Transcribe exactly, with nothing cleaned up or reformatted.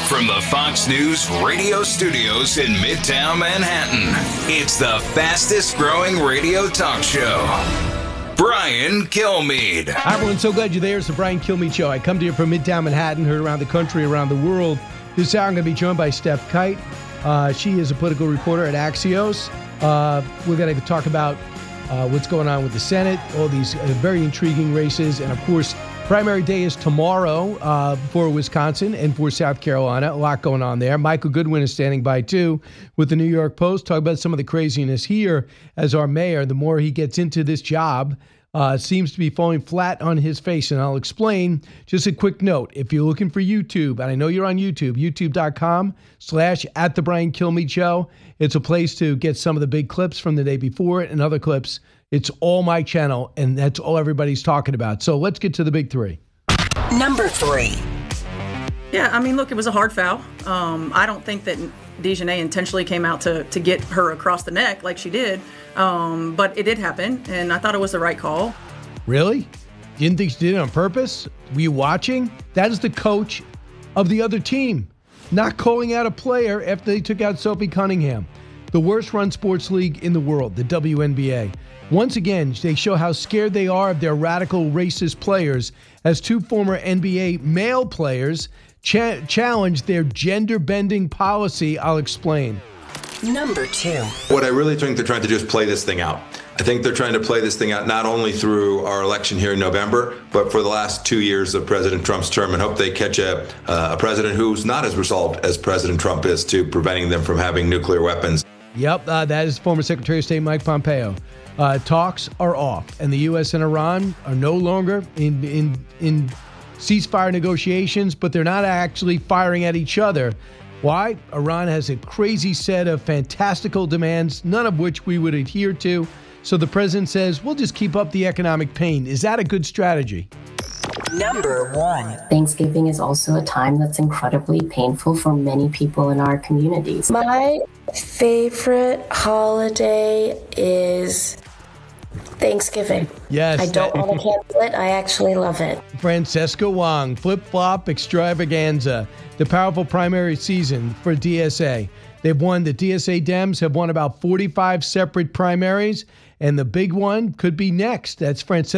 From the Fox News radio studios in Midtown Manhattan, it's the fastest growing radio talk show. Brian Kilmeade. Hi, everyone. So glad you're there. It's the Brian Kilmeade Show. I come to you from Midtown Manhattan, heard around the country, around the world. This hour I'm going to be joined by Steph Kite. Uh, she is a political reporter at Axios. Uh, we're going to talk about uh, what's going on with the Senate, all these uh, very intriguing races, and of course, primary day is tomorrow uh, for Wisconsin and for South Carolina. A lot going on there. Michael Goodwin is standing by, too, with the New York Post. Talk about some of the craziness here as our mayor. The more he gets into this job, uh, seems to be falling flat on his face. And I'll explain. Just a quick note. If you're looking for YouTube, and I know you're on YouTube, youtube.com slash at the Brian Kilmeade Show. It's a place to get some of the big clips from the day before and other clips. It's all my channel, and that's all everybody's talking about. So let's get to the big three. Number three. Yeah, I mean, look, it was a hard foul. Um, I don't think that DeJohnette intentionally came out to, to get her across the neck like she did, um, but it did happen, and I thought it was the right call. Really? You didn't think she did it on purpose? Were you watching? That is the coach of the other team, not calling out a player after they took out Sophie Cunningham. The worst run sports league in the world, the W N B A. Once again, they show how scared they are of their radical racist players as two former N B A male players cha- challenge their gender-bending policy. I'll explain. Number two. What I really think they're trying to do is play this thing out. I think they're trying to play this thing out not only through our election here in November, but for the last two years of President Trump's term, and hope they catch a, uh, a president who's not as resolved as President Trump is to preventing them from having nuclear weapons. Yep, uh, that is former Secretary of State Mike Pompeo. Uh, talks are off, and the U S and Iran are no longer in in in ceasefire negotiations, but they're not actually firing at each other. Why? Iran has a crazy set of fantastical demands, none of which we would adhere to. So the president says, we'll just keep up the economic pain. Is that a good strategy? Number one. Thanksgiving is also a time that's incredibly painful for many people in our communities. My favorite holiday is Thanksgiving. Yes. I don't want to cancel it. I actually love it. Francesca Wong, flip-flop extravaganza, the powerful primary season for D S A. They've won, the D S A Dems have won about forty-five separate primaries, and the big one could be next. That's Francesca.